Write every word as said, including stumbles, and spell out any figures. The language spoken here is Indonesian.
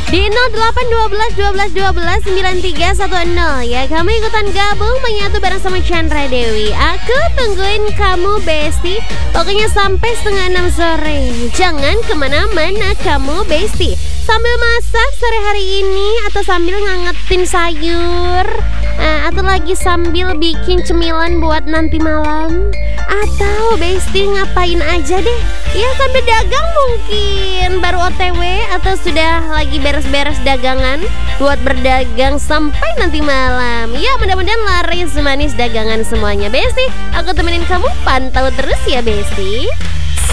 Di nol delapan dua belas dua belas dua belas sembilan tiga satu nol ya. Kamu ikutan gabung menyatu bareng sama Chandra Dewi. Aku tungguin kamu Besti. Pokoknya sampai setengah enam sore. Jangan kemana-mana kamu Besti. Sambil masak sore hari ini, atau sambil ngangetin sayur, nah, atau lagi sambil bikin cemilan buat nanti malam, atau Besti ngapain aja deh. Ya sambil dagang mungkin, baru O T W atau sudah lagi beres-beres dagangan buat berdagang sampai nanti malam. Ya mudah-mudahan laris manis dagangan semuanya Besti. Aku temenin kamu, pantau terus ya Besti.